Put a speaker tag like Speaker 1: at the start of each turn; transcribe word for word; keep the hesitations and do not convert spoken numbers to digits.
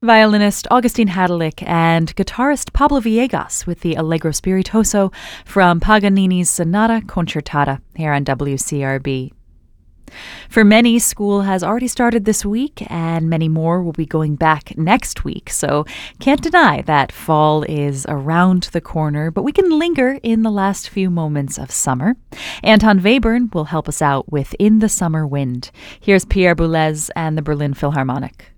Speaker 1: Violinist Augustin Hadalik and guitarist Pablo Villegas with the Allegro Spiritoso from Paganini's Sonata Concertata here on W C R B. For many, school has already started this week, and many more will be going back next week. So can't deny that fall is around the corner, but we can linger in the last few moments of summer. Anton Webern will help us out with In the Summer Wind. Here's Pierre Boulez and the Berlin Philharmonic.